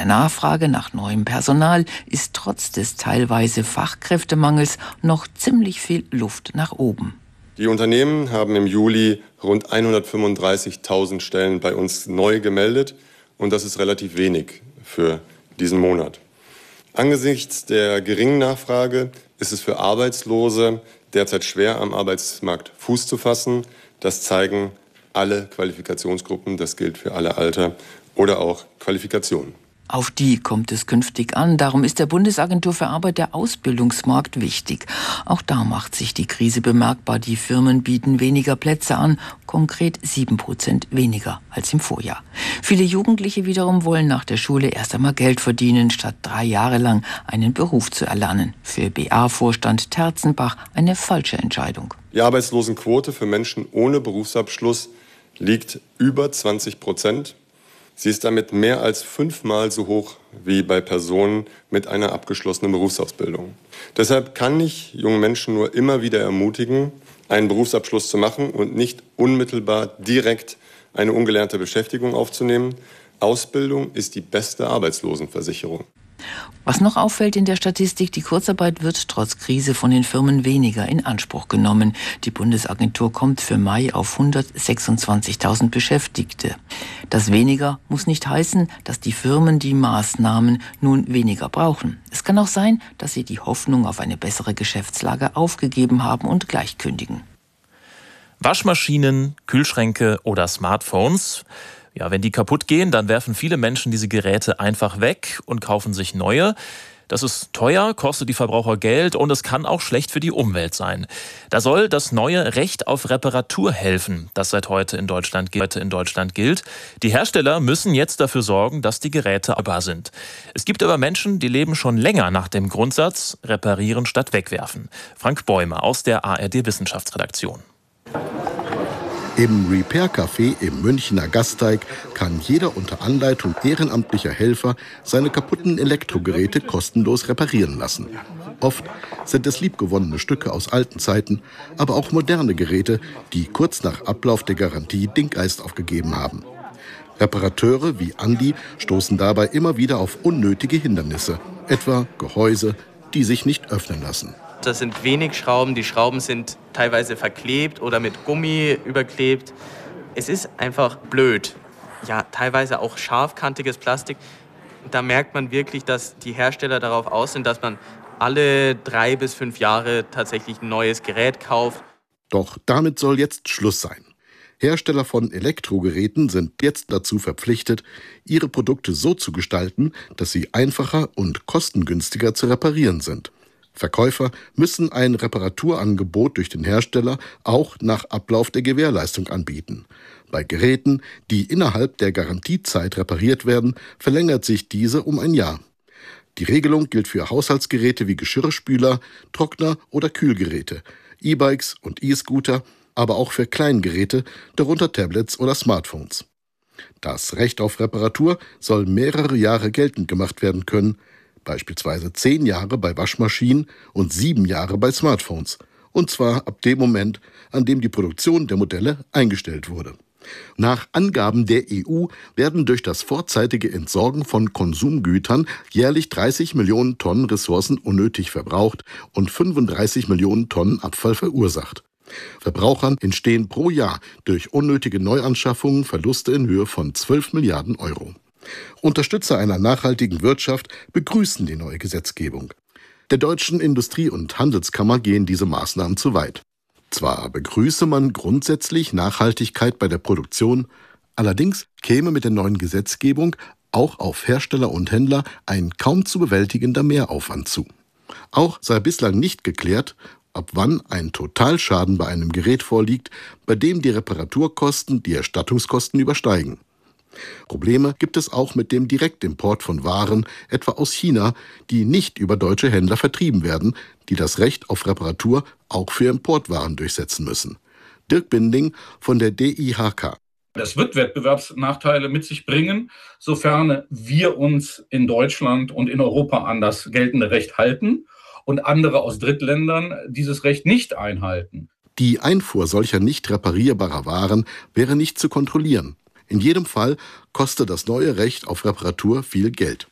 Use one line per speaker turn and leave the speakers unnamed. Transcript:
der Nachfrage nach neuem Personal ist trotz des teilweise Fachkräftemangels noch ziemlich viel Luft nach oben.
Die Unternehmen haben im Juli rund 135.000 Stellen bei uns neu gemeldet und das ist relativ wenig für diesen Monat. Angesichts der geringen Nachfrage ist es für Arbeitslose derzeit schwer, am Arbeitsmarkt Fuß zu fassen. Das zeigen alle Qualifikationsgruppen, das gilt für alle Alter oder auch Qualifikationen.
Auf die kommt es künftig an. Darum ist der Bundesagentur für Arbeit der Ausbildungsmarkt wichtig. Auch da macht sich die Krise bemerkbar. Die Firmen bieten weniger Plätze an, konkret 7% weniger als im Vorjahr. Viele Jugendliche wiederum wollen nach der Schule erst einmal Geld verdienen, statt 3 Jahre lang einen Beruf zu erlernen. Für BA-Vorstand Terzenbach eine falsche Entscheidung.
Die Arbeitslosenquote für Menschen ohne Berufsabschluss liegt über 20%. Sie ist damit mehr als 5-mal so hoch wie bei Personen mit einer abgeschlossenen Berufsausbildung. Deshalb kann ich junge Menschen nur immer wieder ermutigen, einen Berufsabschluss zu machen und nicht unmittelbar direkt eine ungelernte Beschäftigung aufzunehmen. Ausbildung ist die beste Arbeitslosenversicherung.
Was noch auffällt in der Statistik, die Kurzarbeit wird trotz Krise von den Firmen weniger in Anspruch genommen. Die Bundesagentur kommt für Mai auf 126.000 Beschäftigte. Das weniger muss nicht heißen, dass die Firmen die Maßnahmen nun weniger brauchen. Es kann auch sein, dass sie die Hoffnung auf eine bessere Geschäftslage aufgegeben haben und gleich kündigen.
Waschmaschinen, Kühlschränke oder Smartphones. Ja, wenn die kaputt gehen, dann werfen viele Menschen diese Geräte einfach weg und kaufen sich neue. Das ist teuer, kostet die Verbraucher Geld und es kann auch schlecht für die Umwelt sein. Da soll das neue Recht auf Reparatur helfen, das seit heute in Deutschland gilt. Die Hersteller müssen jetzt dafür sorgen, dass die Geräte reparierbar sind. Es gibt aber Menschen, die leben schon länger nach dem Grundsatz reparieren statt wegwerfen. Frank Bäumer aus der ARD Wissenschaftsredaktion.
Im Repair-Café im Münchner Gasteig kann jeder unter Anleitung ehrenamtlicher Helfer seine kaputten Elektrogeräte kostenlos reparieren lassen. Oft sind es liebgewonnene Stücke aus alten Zeiten, aber auch moderne Geräte, die kurz nach Ablauf der Garantie den Geist aufgegeben haben. Reparateure wie Andi stoßen dabei immer wieder auf unnötige Hindernisse, etwa Gehäuse, die sich nicht öffnen lassen.
Das sind wenig Schrauben, die Schrauben sind teilweise verklebt oder mit Gummi überklebt. Es ist einfach blöd. Ja, teilweise auch scharfkantiges Plastik. Da merkt man wirklich, dass die Hersteller darauf aus sind, dass man alle 3 bis 5 Jahre tatsächlich ein neues Gerät kauft.
Doch damit soll jetzt Schluss sein. Hersteller von Elektrogeräten sind jetzt dazu verpflichtet, ihre Produkte so zu gestalten, dass sie einfacher und kostengünstiger zu reparieren sind. Verkäufer müssen ein Reparaturangebot durch den Hersteller auch nach Ablauf der Gewährleistung anbieten. Bei Geräten, die innerhalb der Garantiezeit repariert werden, verlängert sich diese um 1 Jahr. Die Regelung gilt für Haushaltsgeräte wie Geschirrspüler, Trockner oder Kühlgeräte, E-Bikes und E-Scooter, aber auch für Kleingeräte, darunter Tablets oder Smartphones. Das Recht auf Reparatur soll mehrere Jahre geltend gemacht werden können, beispielsweise 10 Jahre bei Waschmaschinen und 7 Jahre bei Smartphones. Und zwar ab dem Moment, an dem die Produktion der Modelle eingestellt wurde. Nach Angaben der EU werden durch das vorzeitige Entsorgen von Konsumgütern jährlich 30 Millionen Tonnen Ressourcen unnötig verbraucht und 35 Millionen Tonnen Abfall verursacht. Verbrauchern entstehen pro Jahr durch unnötige Neuanschaffungen Verluste in Höhe von 12 Milliarden Euro. Unterstützer einer nachhaltigen Wirtschaft begrüßen die neue Gesetzgebung. Der Deutschen Industrie- und Handelskammer gehen diese Maßnahmen zu weit. Zwar begrüße man grundsätzlich Nachhaltigkeit bei der Produktion, allerdings käme mit der neuen Gesetzgebung auch auf Hersteller und Händler ein kaum zu bewältigender Mehraufwand zu. Auch sei bislang nicht geklärt, ab wann ein Totalschaden bei einem Gerät vorliegt, bei dem die Reparaturkosten die Erstattungskosten übersteigen. Probleme gibt es auch mit dem Direktimport von Waren, etwa aus China, die nicht über deutsche Händler vertrieben werden, die das Recht auf Reparatur auch für Importwaren durchsetzen müssen. Dirk Binding von der DIHK.
Das wird Wettbewerbsnachteile mit sich bringen, sofern wir uns in Deutschland und in Europa an das geltende Recht halten und andere aus Drittländern dieses Recht nicht einhalten.
Die Einfuhr solcher nicht reparierbarer Waren wäre nicht zu kontrollieren. In jedem Fall kostet das neue Recht auf Reparatur viel Geld.